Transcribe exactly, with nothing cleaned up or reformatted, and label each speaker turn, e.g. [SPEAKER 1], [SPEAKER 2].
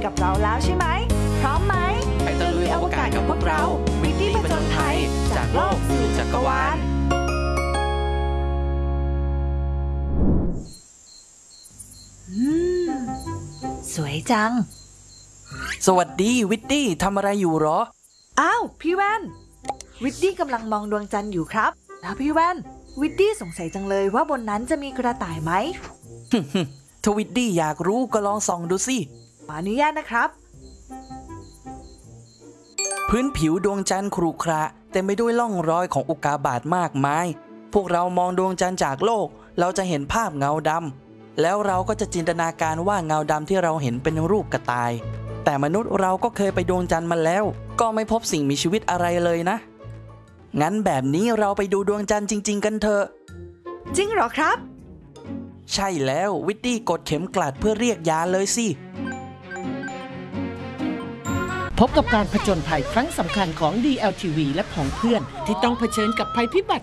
[SPEAKER 1] กับเราแล้วใช่ไหมพร้อมไหม
[SPEAKER 2] ไปตะลุยอวกาศกับพวกเราวิทย์ผจญภัยจากโลกสู่จักรวาล
[SPEAKER 1] สวยจัง
[SPEAKER 2] สวัสดีวิตตี้ทำอะไรอยู่หรอ
[SPEAKER 1] อ้าวพี่แว่นวิตตี้กำลังมองดวงจันทร์อยู่ครับแล้วพี่แว่นวิตตี้สงสัยจังเลยว่าบนนั้นจะมีกระต่ายไหม
[SPEAKER 2] ทวิตตี้อยากรู้ก็ลองส่องดูสิ
[SPEAKER 1] ขออนุญาตนะครับ
[SPEAKER 2] พื้นผิวดวงจันทร์ขรุขระเต็มไปด้วยร่องรอยของอุกกาบาตมากมายพวกเรามองดวงจันทร์จากโลกเราจะเห็นภาพเงาดำแล้วเราก็จะจินตนาการว่าเงาดำที่เราเห็นเป็นรูปกระต่ายแต่มนุษย์เราก็เคยไปดวงจันทร์มาแล้วก็ไม่พบสิ่งมีชีวิตอะไรเลยนะงั้นแบบนี้เราไปดูดวงจันทร์จริงๆกันเถอะ
[SPEAKER 1] จริงเหรอครับ
[SPEAKER 2] ใช่แล้ววิตตี้กดเข็มกลัดเพื่อเรียกยาเลยสิ
[SPEAKER 3] พบกับการผจญภัยครั้งสำคัญของ ดี แอล ที วี และของเพื่อนที่ต้องเผชิญกับภัยพิบัติ